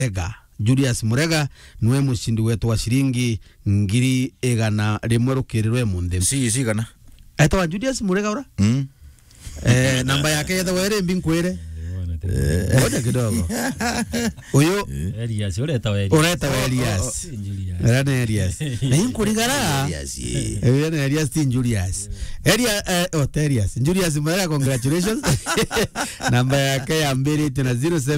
Murega. Julius Murega niwe mushindi wetu wa shilingi 100 rimwe rukirirwe munde. Si kana. Aitwa Julius Murega ura? Namba yake yetwa ere mbinkwire. Ngoja kidogo. Uyo Elias ureta Elias. Elias. Na inkurigara. Elias tin Julius. Elias. Julius Murega, congratulations. Namba yake ya mbili tena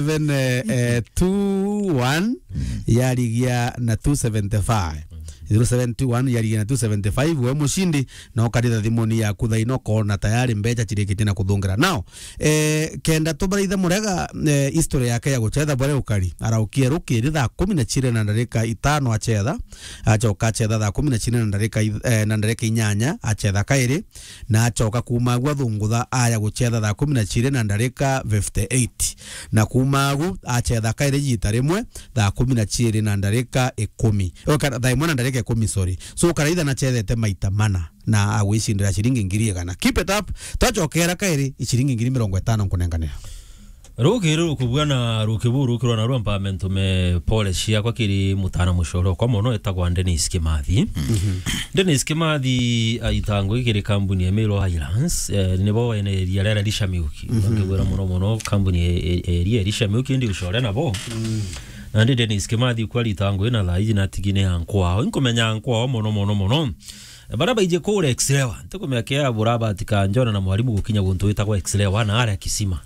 0721 yarigia na 275. 0721 yari na 275 we mushindi na ukaritha thimoni ya kuthaino kona tayari mbecha chirikite na kuthungira nao kenda tubaritha Murega history yake ya guchetha bore ukari araukie rukiri thaa 10 na ndarika 5 achetha achoka chetha thaa 10 na ndarika 8 achetha kairi na achoka kuma gwa thungutha aya guchetha thaa 10 na ndarika 58 na kuma gu achetha kairi jita rimwe thaa 10 na ndarika 10 okara thaa 1 na ndarika 10 sorry so karaitha na chethete maita mana na agwicindira shilingi 100 keep it up twachokera kairi shilingi 50 kunenganira rukiru kubwana rukiburu na empowerment me policy yakwa kiri mutana mushoro kwa mono etagwa Dennis Kimathi. Dennis Kimathi aitango ikiri kambuni Emelo Highlands nibo ene yarera Lishamiuki ngibura mono kambuni eri Lishamiuki ndi ushore nabo. Nandi Dennis Kimathi kwa litango ina la iji natigine ankwao inkomenya ankwao mono baraba ije kore excelewa ntakomya kia buraba atikanjona na mwalimu gukinya guntu itagwa excelewa na ara kisima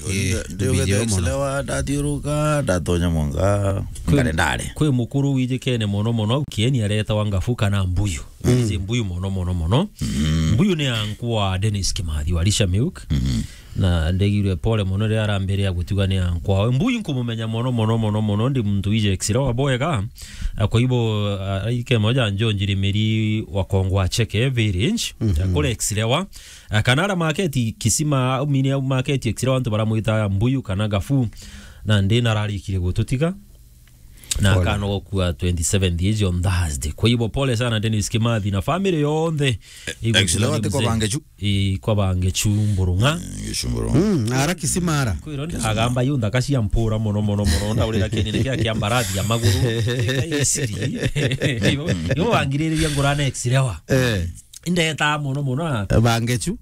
ndio excelewa datiruka datonya mwanga kalendare kwe mukuru ije kene mono kieni areta wangafuka na mbuyu ize mbuyu mono mbuyu ne ankwa Dennis Kimathi walisha milk na ndegire pole mono ri arambere ya gutugania kwa mbuyu nkumumenya mono ndi muntu ije excelewa boyega kwa hivyo ike moja njonjiri meri wa Kongwa cheke village kule excelewa kanara market kisima mini market excelewa nto baramuita mbuyu kana gafu na ndina rali kile gututika na kano kwa 27 years on Thursday. Kwa hivyo pole sana Dennis Kimathi na family yonde excelewa tiko bangechu kwa bangechu mburunga ara kisimara agamba yunda kashi ya mpura mono nda uri lakini nikia kiambaradi ya maguru isiri yo angiriri ngurane excelewa indeta mono bangechu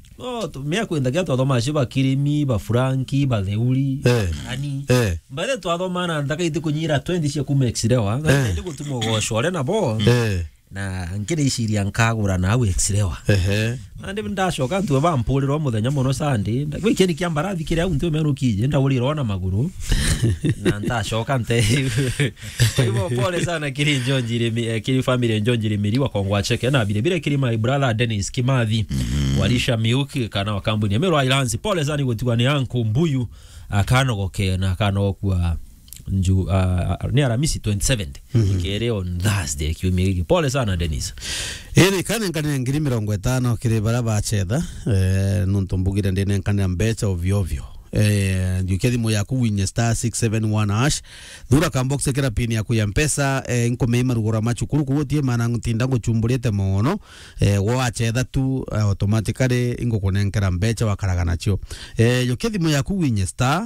mea kwenda kia tuadoma shiba kirimi ba Franki ba Theuri ani mbale tuadoma na ndaka iti kunyira 20 cia kuma excelewa ndi gutumo goshore na bo na ngire ishiria nkagura na awe excelewa ndi ndashoka ntu ba mpuliro muthenya muno sandi ndakikeni kiambarathi kire au ntu menukije ndawuliro na maguru na ndashoka nte hivyo pole sana kiri njonjiri kiri family njonjiri miriwa Kongwa cheke na bile kiri my brother Dennis Kimathi walisha miuki kana wa kambuni Emelo Highlands pole sana gutwa ni anko mbuyu akanogoke na akanokwa nju ni Aramisi 27 ikere on Thursday kiumiri pole sana Dennis eri kane ngane 50 kire baraba chetha nuntumbugire ndene nkane mbecha ovyo yukethi moya kuwinya *671# thura kambox kira pin ya kuya mpesa inkomeima rugora machukuru kuotie mana ngutinda nguchumbulete mono wo achetha tu automatically ingokonenkera mbecha wakaragana cio yukethi moya kuwinya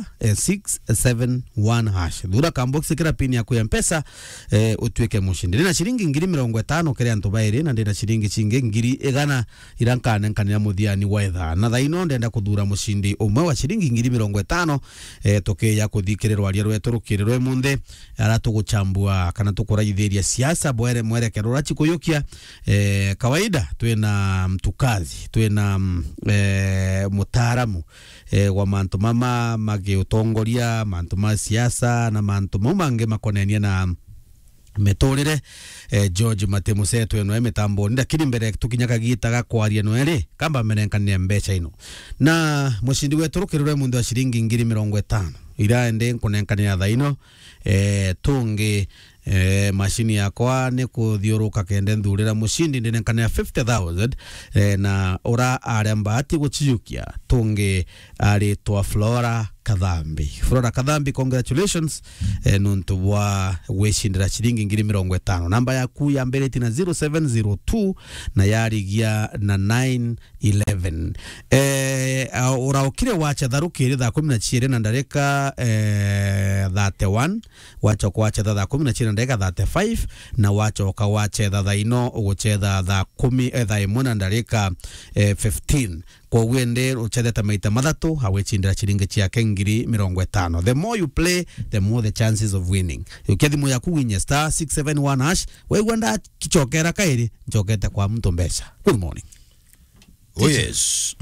*671# thura kambox kira pin ya kuya mpesa utweke mushindi na shilingi 50 kire antu baire na ndina shilingi chinge 100 irankane nkanira muthiani waitha na thaino ndenda kuthura mushindi umwe wa shilingi 50 tokeya kuthikirerwa ria rwetu rukirirwe munde ara tuguchambua kana tukuraithiria siasa mwerekero rachikuyukia kawaida twena mtukazi twena mutaaramu wa mantu mama magiutongoria mantu ma siasa na mantu mange makonenia na metorire George Matemuseto eno mitambo nda kiri mbere tukinyaka gitaga kwaria no eri kamba menenkania mbecha ino na mushindi wetu rukirwe mundu wa shilingi 50 ira ende nkunenkania thaino tungi mashini yakwa ni kuthiuruka kende nthurira mushindi ndinenkana 50,000 na ora aremba ati guchiyukia tungi aritwa Flora Kadhambi. Flora Kadhambi, congratulations nuntu bwa weshindira chiringi 50,000. Namba yaku ya mbere tina 0702 na yarigia na 911. Ora okire wacha tharukiri thaa 12 na ndareka 31, wacha kwacha thaa 12 na ndareka 35, na wacha okawacha thaa ino uguchetha thaa 10 thaa 1 na ndareka 15. Kwa wende uchetheta maita mathatu hawechindira chiringi chiake 50,000. The more you play, the more the chances of winning. Ukethimu ya kuwinya *671# weigwanda kichokera kairi njokete kwa mtu mbesha. Good morning. Oh yes.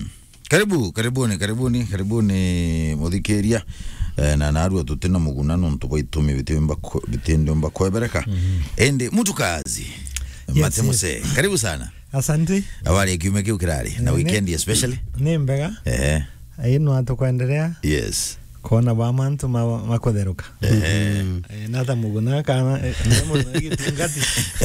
Karibuni muthikiria na narua tutena muguna nontu baitumi bitendo mbakwebereka ende mutukazi Matemuse. Karibu sana. Asante. Awali kiume kiu kirari na weekend especially. Ni mbega. Ino atukuendelea. Yes. Kona bamantu makotheruka. Nata muguna kana gitungati.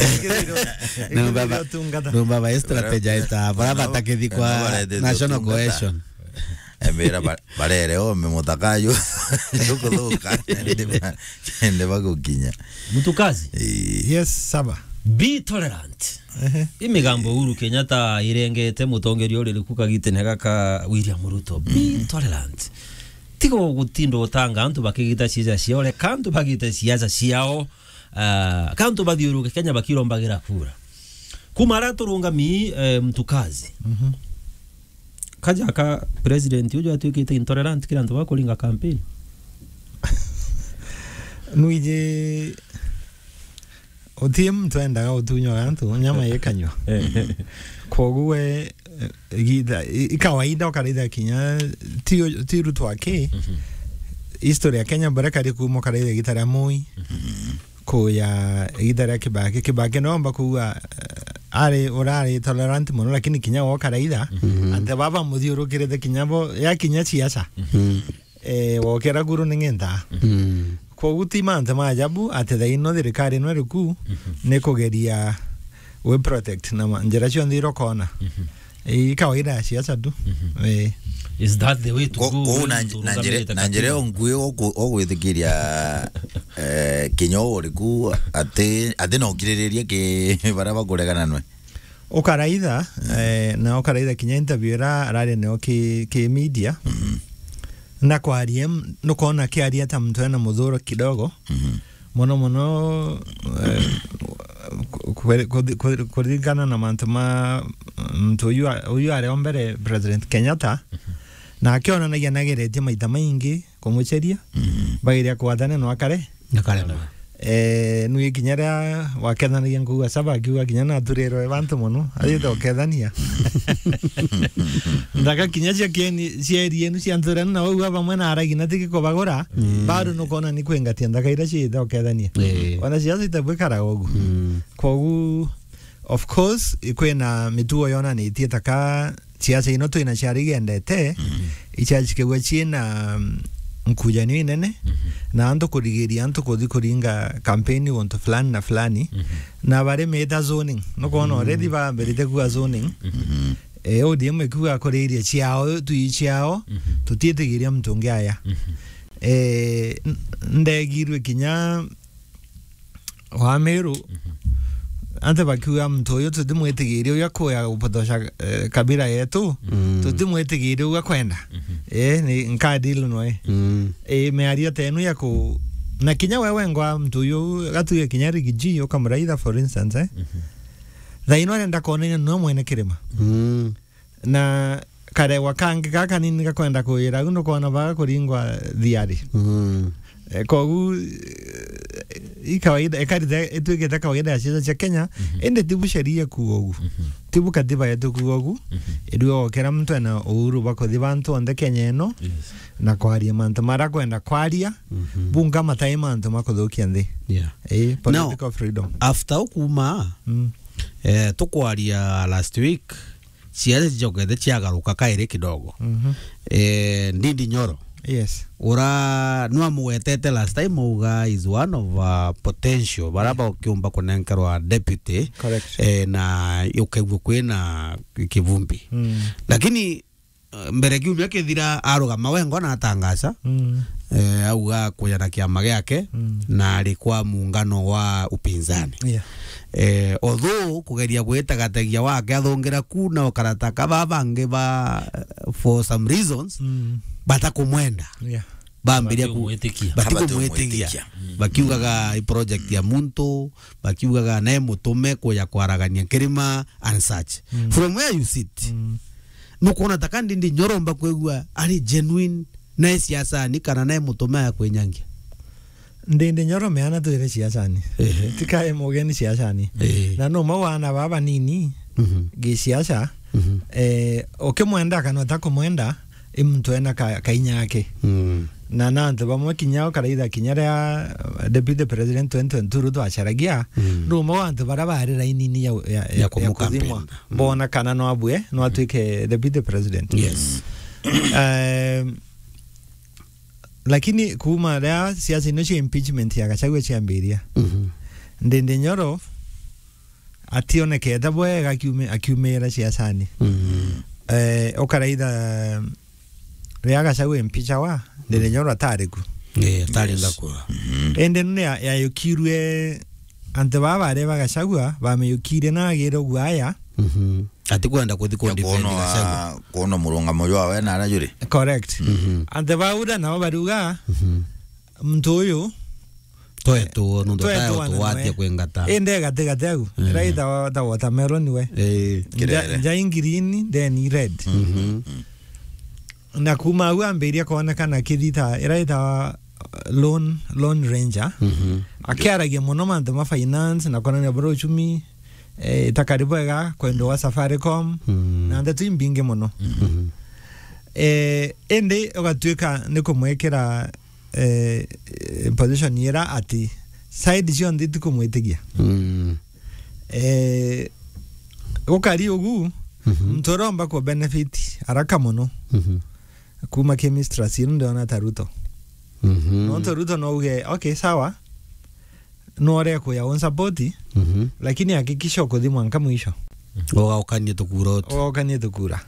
No baba estrategia esta brava takethi kwa national cohesion. Mira barere o memotakayo yuko ende bagukinya. Mutukazi. Yes, saba. Be tolerant. Imigambo Uhuru Kenyatta irengete mutongerio riri kukagitene gaka William Ruto. Be tolerant. Tiko gutindo tanga antu bakigita ciaca ciao le kantu bagita ciaca ciao kantu bathiuruke Kenya bakirombagira kura kumara turunga mi mtukazi kaja ka president ujo atuikite intolerant kila antu bakolinga campaign nuije otiem twenda utunyo antu nyama yekanyo koguwe gida ikawaida ukarida Kenya tiru twake historia Kenya baraka ri kumo karida gitara moi ko ya gitara Kibaki nomba kuwa orare tolerant mono lakini Kenya wa karida ante baba muthiuru kirede Kenya bo ya Kenya ciaca wokera guru ningenda ko gutima ante majabu ate daino thirikari no riku ne kugeria we protect na njeracio ndiro kona kawaida ciaca tu is that the way to go Nigeria ongwe ogwithikiria Kinyo riku ate no kirereria ke baraba kuregana nwe okaraida na okaraida Kenya interview rari ne ke media na kwa riem no kona kiaria ta mtu na mudhuru kidogo mono kuringana na mantuma mtu uyu are ombere President Kenyatta na akiona na yanageretie maita maingi kumucheria bagiria kwathana no akare nui kinyara wakethanagia nguga saba akiuga kinyana aturero evantu muno athito kethania ndaga kinyacia kieni cierie nu cianturana na uga bamwe na aragina tikikobagora bado no kona ni kwengatia ndaga ira ciitho kethania ona ciaca itabwikara ogu kogu of course ikwena mituo yona ni tietaka ciaca ino twina ciarigendete ichachikewe china nkujani nene na anto kurigiria anto kuringa campaign wonto fulani na fulani na bare meta zoning no kono already ba berite ku zoning ODM ku akoriria ciao tuichiao tutietegiria mtungi aya ndegirwe Kinya wa Meru ante bakiwa mtoyo tutimwetegiria uyakoya upotosha kabila yetu tutimwetegiria ugakwenda ni nkadilo noe mearia tenu yako na Kinya wewe ngwa mtoyo gatuye Kinya rigiji okamraida for instance thaino nenda kone no mwene kirima na kare wakange kaka nini gakwenda kuira guno kona ba kuringwa thiari kogu ikawaida ekarida etuigeta kawaida ya cia Kenya ende tibu sheria kuogu tibu katiba yetu kuogu edu okera mtu na Uhuru bakothi bantu onde Kenya eno na kwaria mantu mara kwenda kwaria bunga matai mantu makothukia nthi political freedom after ukuma tukwaria last week ciaca jogede ciagaruka kaire kidogo Ndindi Nyoro Yes. ura nwa muwetete last time uga is one of potential baraba ukiumba kunenkerwa deputy. Correct. Na ukegwo kwina kivumbi. Lakini mbere kiumia kithira arugama wengo na atangaza auga kuyana kiama giake na alikuwa muungano wa upinzani. Although kugeria gwetagategia wake athongira kuna ukarata kababange ba for some reasons batakumwenda. Bambiria kumwetikia bakiugaga i project ya muntu bakiugaga nae mutume kuya kwaragania kirima and such. From where you sit nukona takandi ndi nyoromba kwegwa ari genuine na siasa ni kana nae mutume ya kwenyangia ndende nyorome ana tuire siasa ni tikae mogeni siasa ni na no mawana baba nini gi siasa okemwenda kana takumwenda imtu ena kainya yake na nanto bamwe kinyao karaida kinyara deputy president 2022 to acharagia no mawanto barabare raini ya kumukadimwa bona kana no abue no atuike deputy president. Yes. Lakini kuma rea siasa inoche impeachment ya Gachagua chiambiria ndende nyoro ationeke dabwe akiumera siasa ni okaraida rea Gachagua impeacha wa ndende nyoro atariku atari ngakura ende nne ya yukirwe ante baba areba Gachagua bameyukire na gero gwaya ati kwenda kuthi ko defend Gachagua kono murunga moyo wawe na arajuri. Correct. Ante bauda na baruga mtoyo toeto ndo tayo to watia kwengata ende gate agu raita wa watermelon we ja green then red na kuma uamberia kuona kana kidita raita loan ranger akiaragia muno manto ma finance na kona ne bro chumi takaribu ega kwendo wa Safaricom na nda timbinge muno ende ogatuika nikumwekera position yera ati side jon ndi kumwetigia okari ogu mtoromba ko benefit araka muno kuma chemistry sindo na taruto no taruto no uge okay sawa no ore ko ya on support lakini hakikisha uko dhimu anka mwisho okanie tukura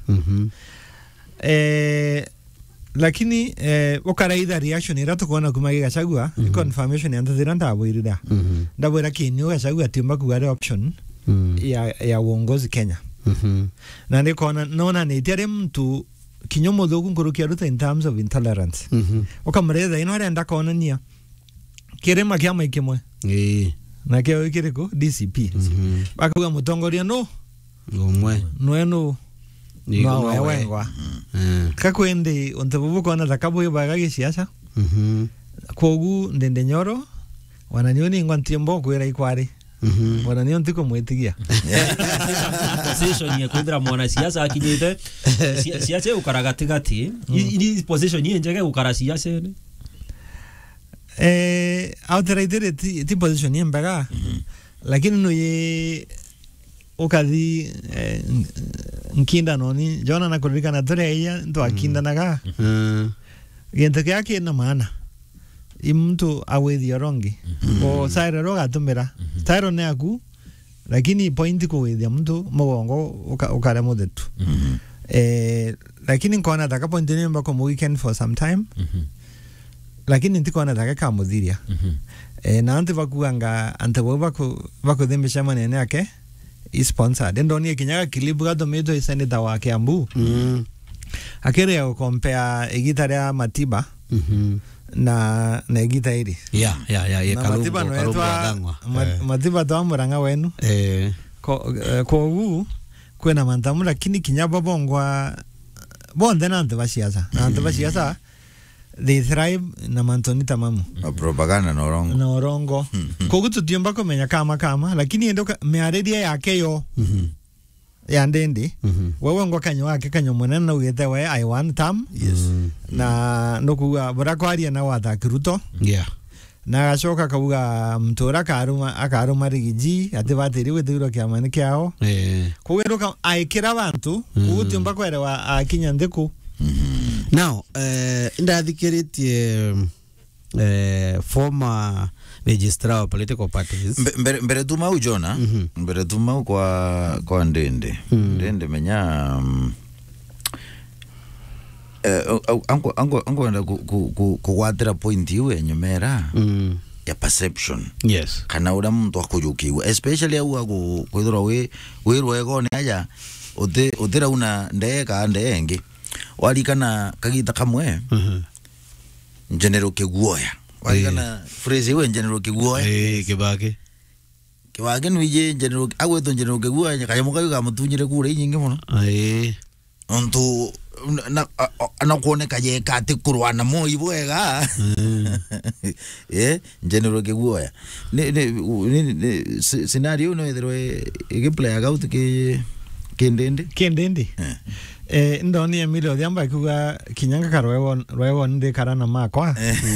lakini okaraida reaction ira tukona kuma Gachagua confirmation anta ziranda aboirida ndabwera kinyo Gachagua timba kuare option ya uongozi Kenya na ndikona nona ni tere mtu kinyomo dogu ngurukia ruta in terms of intolerance okamreza ino arenda kona nia kirema kiama ikimwe na kio ikiriko DCP bakaga mutongoria no umwe no wengwa kakwende ontabubu kona takabo baga siasa kogu ndende nyoro wananioni ngwantiembo kwera ikwari wananioni ntiko mwetigia position ya kwendra mwana siasa akinyite siasa ukaragati gati ini position yenjege ukara siasa ne outright ti position yembaga lakini no ye okadi nkinda noni jona na kulika na tore ya ndo akinda naga gente yake na maana imtu awedi rongi o saire roga tumera tairo ne aku lakini point ko wedi mtu mogongo ukara modetu lakini kona taka point ne mbako mo weekend for some time lakini ntiko nataka kamudhiria na ante vakuanga ante wako dhembe shama nene yake sponsor ndo ni kinyaga kilibu gato meto iseneta wa Kiambu akere ya compare egitare ya Matiba na egita iri ye kalumbo Matiba to amuranga wenu ko kwena mantamu lakini kinyaba bongwa bonde na ante basiasa na ante basiasa they thrive na mantoni tamamu propaganda no rongo kogutu tiomba komenya kama lakini endo mearedia yake yo ya ndende wewe ngo kanyo wake kanyo monana na uyete we I want tam na nokuwa burakwari na wata kiruto na gashoka kabuga mtora akaruma rigiji ate bateri wetiro kyamane kyao kogeroka aikira abantu uguti mbako era wa akinya ndeku Now, ndathikiritie former registrar of political parties. Mbere tu mau Jona, mbere tu mau kwa Ndende. Ndende menya ango enda kuwatira point iwe nyumera ya perception. Yes. Kana ura muntu akuyukiwa, especially au kwithira we rwego ni aja utira una ndeka ndenge warikana kagita kamwe general Kiguoya warikana phrase iwe general Kiguoya Kibaki nwije general agweto general Kiguoya kayamuka yuga mutunyire kure nyingi muno onto na kuoneka je kati kurwana mo ibwega general Kiguoya ni scenario no ithirwe igiplay out Kendende ndoni Emilio Odhiambo kuga kinyanga karwewo ndi karana makwa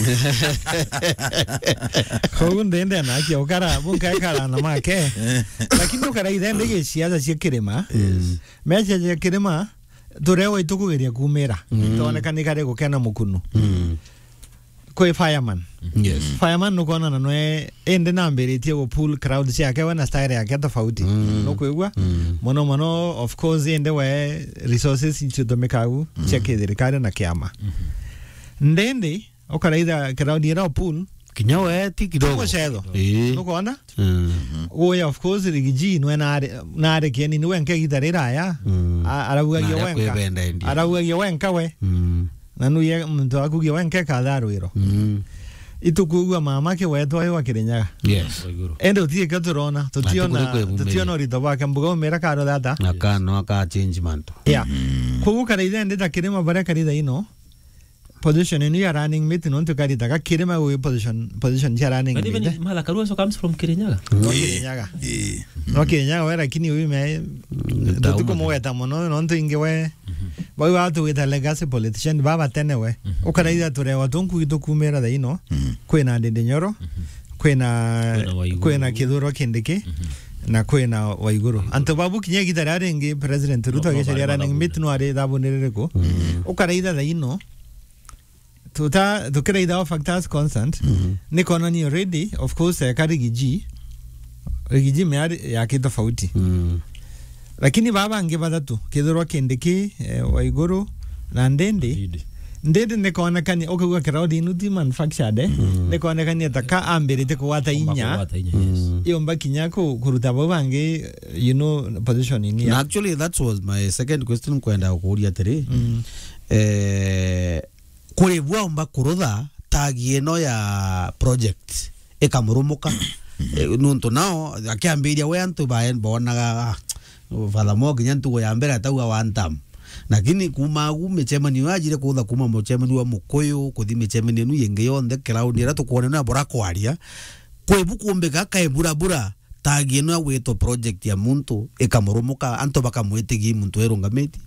ko ndende na kio kara bunka karana make lakini ukara idende ge siaza cia kirima mecha cia kirima turewo itukugeria kumira tonekana kare gukena mukunu kwe fireman. Yes. Fireman nukona na noe ende na mberitie go pool crowd siake wana style yake tofauti. Nokwegwa mono of course ende we resources ichutomekagu cheke thirikari na kiama. Ndende okaraitha crowd ira pool kinyawe ti kidogo shedo. Nukona? Oya of course rigiji no na are kieni no wenke gitarira ya. Arabuga yowenka we. Nanu ye muntu akugia wenke katharwiro itukugwa mama ke wetu ayo Kirinyaga. Yes. Ende utie katurona tutiona rito baka mbugo mera karo data nakano aka change manto kuguka ide ende takirima bara karida ino position in your running mate non to karida ka kirima we position ya running mate even mala karuso comes from Kirinyaga. No Kirinyaga we lakini we me tuko moeta mono non to ingewe Boy watu with a legacy politician baba tenewe ukaraida ture watunku itukumera da ino kwena Ndende Nyoro kwena Kithuro Kindiki na kwena Waiguru anto babu kinye gitarare ngi president Ruto agecharia running mate no are da bonereko ukaraida da ino tukiraida of factors constant nikona ni already of course karigiji me ya kitu tofauti lakini baba ange batatu Kithuro Kindiki Waiguru na Ndende nikaona kani okugwa crowd inuti manufactured nikaona kani ataka ambirite kuwata inya yomba kinyako kuruta babange position ini actually that was my second question kwenda kuuria tiri kuribwa omba kurutha tagi ino ya project ikamurumuka nuntu nao akiambiria we antu baen bonaga Falamo kinyantu go yambera atawa wantam lakini kumagu mechemani wajire kuza kuma mechemani wa mukoyo kuthi mechemani nu yenge yonde crowd era tukone na bora kwaria kwebuku mbeka kaebura tagi no weto project ya muntu ekamurumuka anto bakamwetegi muntu erungameti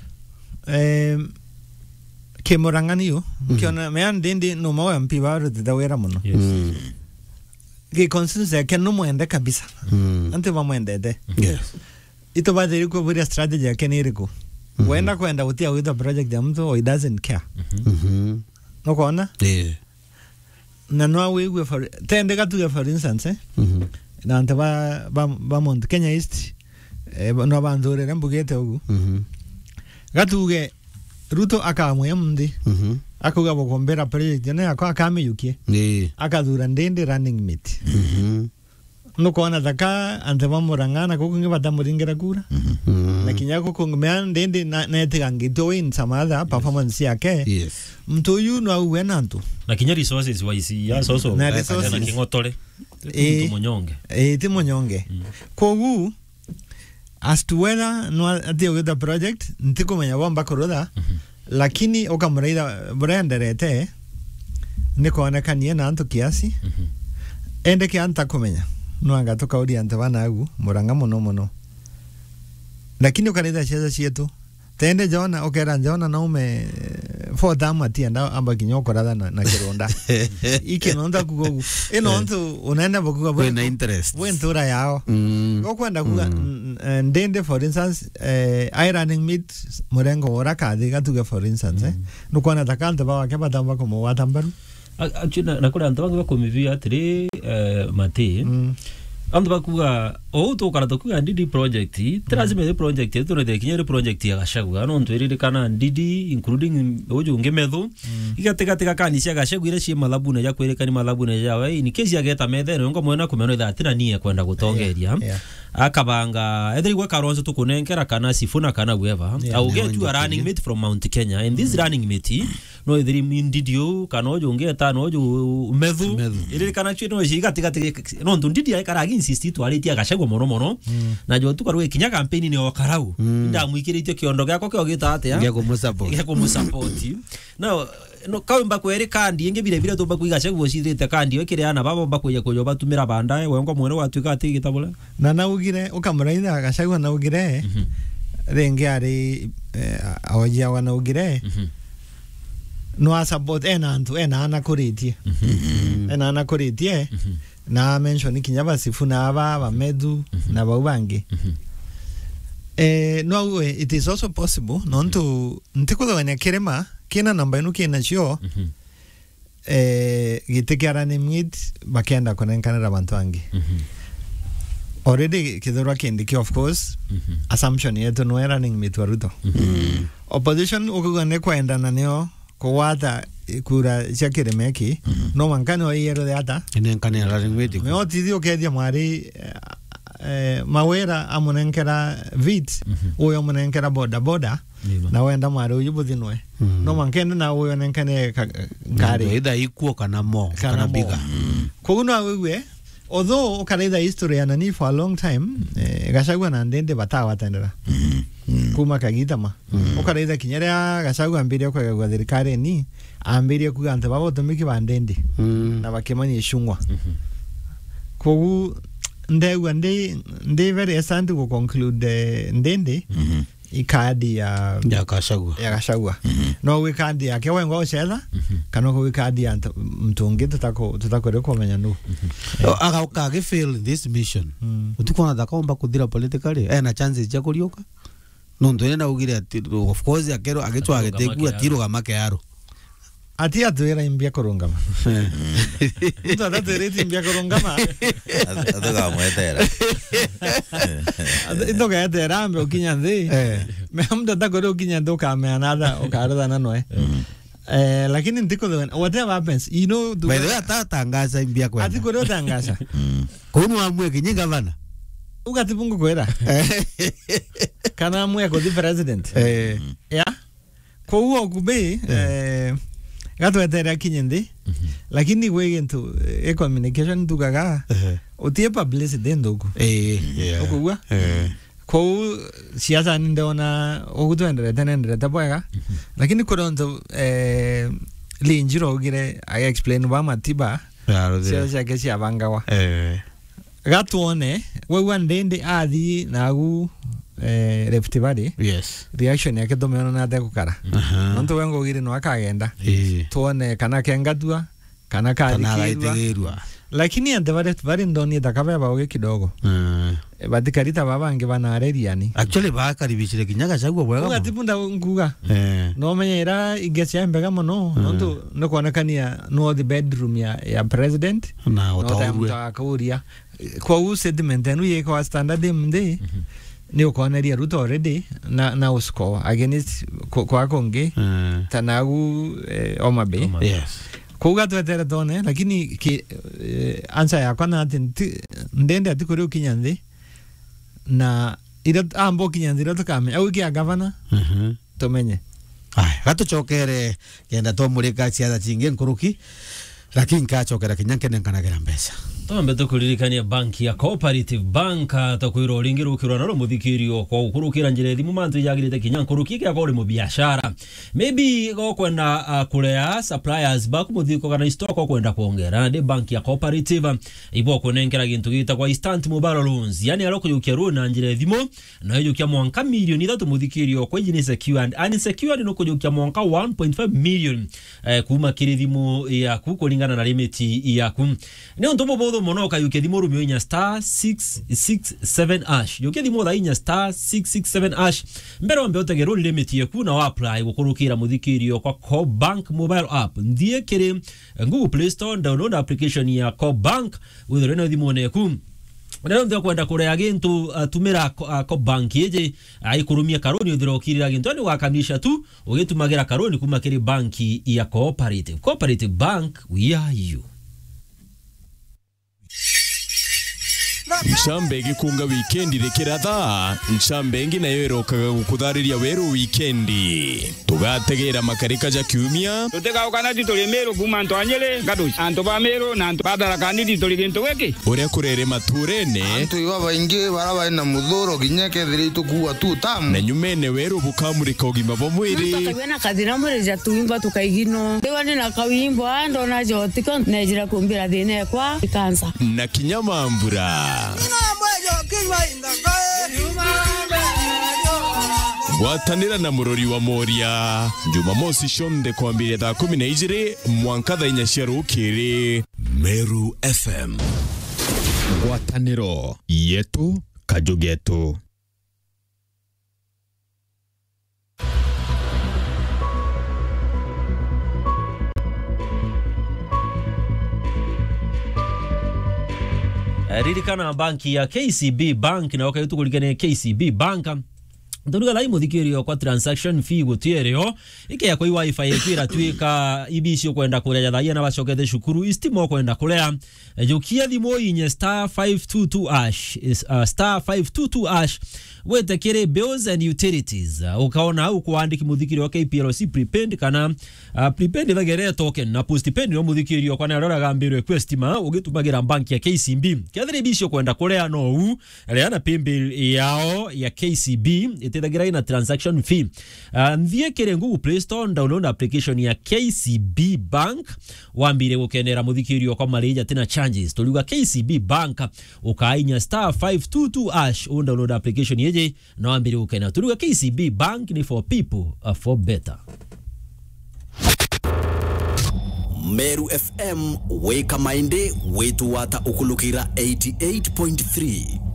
kemoranganio kiona me Ndende no mawa mpiba rutawera muno ke consensus ke no mwende kabisa ante bamwendede yes ito badiri ko buri strategy yake ni riko wenda kwenda utia with the project ya mtu or he doesn't care no kona na no we for tende gatu for instance na ante ba mont Kenya East no bandore rambugete ugu gatuge Ruto akamwe mndi akuga bokombera project ne akame yukie akadura Ndende running mate no kona daka ante bamurangana kukunge batamuringira kura na kinyako kungumea Ndende na etegangito in samada performance yake mtu yu no awena ntu na kinya resources wise ya soso na kingotore munyonge ti munyonge kogu as to whether no adio with the project ntiko menya bomba koroda lakini okamuraida branderete niko onekanie na antu kiasi ende ke anta kumenya no anga tokauri ante bana agu muranga muno lakini ukarida cheza chietu tende jona okera jona na for dama tienda amba kinyoko rather na kironda ike nonda kugo nonto unaenda bokuga when interest when tura yao kwenda kuga ndende for instance running meet murengo ora kadi gatuga for instance no kwana takanta ba wakeba tamba como watambaru achina nakora ntaba kwa komivia atri mate andu bakuga to karato kuga ndidi project trazime project to ne kinyere project ya gashagwa no ntwerire kana ndidi including ojo ngemetho igateka kanisi ya gashagwa ire cie malabuna ya kwerekani malabuna yawe in case ya geta methere ngo mwena kumeno itha atina nie kwenda gutongeria akabanga etheri gwa karonzo tukunenkera kana sifuna kana whoever au get you a running mate from Mount Kenya and this running mate no etheri ndidio kana ojo ngeta no ojo methu ire kana chino igateka no ndidi ya karagi insist to alitia gashagwa mono na jo tukarwe kinya campaign ni okarau ndamwikirite kiondo gyako kyo gita atia ngeko musupport no kaumba kwere kandi inge bire to bakuiga shagwo shirite kandi wekire ana babo bakuye kuyo batumira bandaye wengo mwene watuika ati gitabula na ugire ukamuraitha gashagwa na ugire renge ari awajia wana ugire no support ana kuritie ana kuritie na mention kinyaba sifuna aba medu na baubangi no it is also possible nonto ntikulo wanya kerema kina namba inu kina chio gitekara ni mid bakenda konenkana abantu wangi already kidhura kindiki of course assumption yetu no era ning mitwaruto opposition ukugane kwenda na neo kuwata kura cia kiremeki no mankano yero de ata nenkane running mate me otidio kedia mwari mawera amunenkera vit uyo munenkera boda na wenda mwari uyubuthinwe no mankende na uyo nenkane ngari either ikuo kana mo kana biga koguno awewe although ukareitha history ya nani for a long time gashagwa na ndende batawa tendera kuma kagitama ukareitha kinyera gashagwa ambirie kwa thirikari ni ambirie kuganta babo tumiki bandende na bakemani ishungwa kogu ndegwa ndi very essential to conclude ndende ikadi ya gashagwa no we kandi yake wengo ochetha kana ko we kandi ya mtungi tutakore komenya nu aga ge fail this mission utikona dakomba kuthira politically na chances ya kurioka no ndo na ugire ati of course akero agitwa agetegua tiro gamake yaro ati atwera imbia korongama ndo atwera imbia korongama atoga mwetera ndo ga etera ambe okinya thi me amda takore okinya ndo kame anada okarada na noe lakini ndiko whatever happens you know by the way atatangaza imbia kwa ati kore tangaza kono amwe kinyi governor ugatipungu kwera kana amwe ko the president ya ko uo kube gato etera kinyendi lakini wegento communication tukaga otie publicity ndoko okugwa ko siasa ndona ogutwendere tenendere tabwega lakini koronto linjiro gire I explain ba matiba siasa ke sia bangawa gatuone wewe ndende athi nagu Rift Valley yes reaction yake domeona na tekukara nonto wengo gire no akagenda tuone kana kengatua kana kathikirwa lakini ande bari ndoni takaba baoge kidogo batikarita babange banareriani actually bakaribishire kinyaga chagwa bwega uga tipunda nguga no menyera igese mbega mono nonto no kuonekania no the bedroom ya president na utakuria kwa u sediment enu ye kwa standard mde ni ukoneria Ruto already na usko against kwa konge tanagu Omabe yes kuga twetera tone lakini answer yakwa na ndende atikuri ukinyande na ira ambo kinyandira tukame au kia governor tumenye gatuchokere kenda tomurika ciatha cingi nkuruki lakini kachokera kinyanke nenkanagira mbeca Tombe tukuririkania banki ya Cooperative Bank takwiro ringirukirwa na rumuthikirio kwa ukurukira njire thimu mantu yagirite kinyankurukike akori mu biashara maybe go kwenda kurea suppliers back muthiko kana stock ko kwenda kuongera de banki ya Cooperative ibo kunengera gintu gita kwa instant mobile loans yani alo kuyukia runa njire thimu na yukia mwanka milioni 3 muthikirio kwa jini secure and unsecured no kuyukia mwanka 1.5 million kuma kirithimu ya kukulingana na limit ya kum ne ontobo bodo monoka yuke thimo rumio inya star 667 ash yuke thimo da inya star 667 ash mbero mbe otegero limit yeku na apply gukurukira muthikirio kwa Co Bank mobile app ndie kire Google Play Store download application ya Co Bank with reno thimo neku Ndio ndio kwenda kurea gintu tumira Co Bank yeje aikurumia karoni uthirokirira gintu ni wakamisha tu ugitumagira karoni kuma kiri banki ya Cooperative Bank we are you. Nchambe gikunga weekendi rekera thaa nchambe ngi nayo irokaga gukuthariria weru weekendi tugategera makarika ja kiumia tutega ukana tituli meru kuma ntwanyele gaduci anto ba meru na anto badara kandi tituli gintu giki uria kurere maturene anto iwa baingi baraba na muthuro ginyeke thiri tukuwa tu tamu na nyumene weru bukamurika ugima bo mwiri tukabena kadira mwereja tuimba tukaigino dewane na kawimbo ando na jotika nejira kumbira thine kwa ikansa na kinyamambura Gwatanira na murori wa Moria Jumamosi shonde kwambiria thaa 12 mwanka thaa 4 cia rukiri Meru FM Gwataniro yetu kajugetu Ririkana banki ya KCB Bank na wakati tukulikane KCB Bank Nduruga lai muthikirio kwa transaction fee gutierio ike ya kwa wifi yekwira twika ibisio kwenda kurea thaia na bacokete shukuru istimo kwenda kurea jukia thimo inye star 522 ash star 522 ash wete kire bills and utilities ukaona au kuandiki muthikirio KPLC prepaid kana prepaid bagere token na postpaid no muthikirio kwa narora gambirwe kwestima ugitumagira banki ya KCB kathire ibisio kwenda kurea no u reana pimbil yao ya KCB itedagira ina transaction fee ndie kire Google Play Store download application ya KCB Bank wambire gukenera muthikirio kwa marija tena charges tuliga KCB Bank ukainya star 522 ash download application yeje na wambire gukena tuliga KCB Bank ni for people for better. Meru FM weka mainde wetu wata ukulukira 88.3